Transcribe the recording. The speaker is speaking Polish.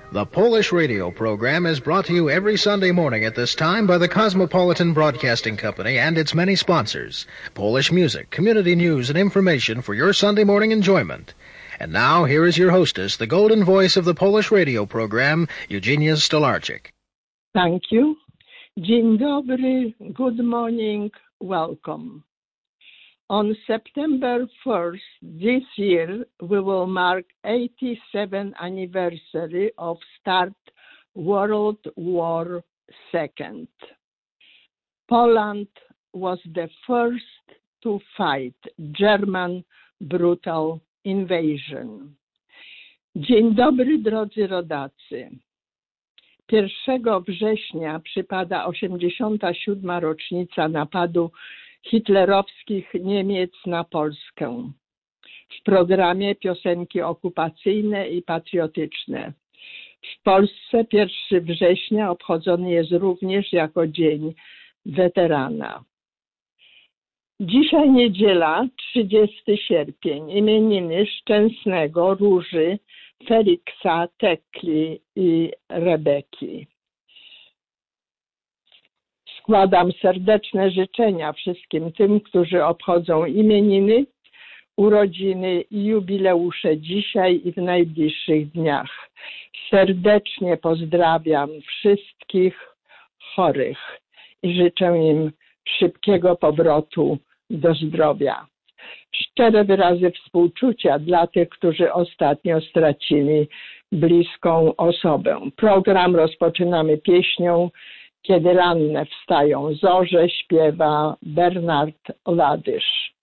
The Polish radio program is brought to you every Sunday morning at this time by the Cosmopolitan Broadcasting Company and its many sponsors. Polish music, community news, and information for your Sunday morning enjoyment. And now, here is your hostess, the golden voice of the Polish radio program, Eugenia Stolarczyk. Thank you. Dzień dobry, good morning, welcome. On September 1st this year, we will mark 87th anniversary of start World War II. Poland was the first to fight German brutal invasion. Dzień dobry, drodzy rodacy. 1 września przypada 87. rocznica napadu hitlerowskich Niemiec na Polskę. W programie piosenki okupacyjne i patriotyczne. W Polsce 1 września obchodzony jest również jako Dzień Weterana. Dzisiaj niedziela, 30 sierpień, imieniny Szczęsnego, Róży, Feliksa, Tekli i Rebeki. Składam serdeczne życzenia wszystkim tym, którzy obchodzą imieniny, urodziny i jubileusze dzisiaj i w najbliższych dniach. Serdecznie pozdrawiam wszystkich chorych i życzę im szybkiego powrotu do zdrowia. Szczere wyrazy współczucia dla tych, którzy ostatnio stracili bliską osobę. Program rozpoczynamy pieśnią Kiedy ranne wstają zorze, śpiewa Bernard Ladysz.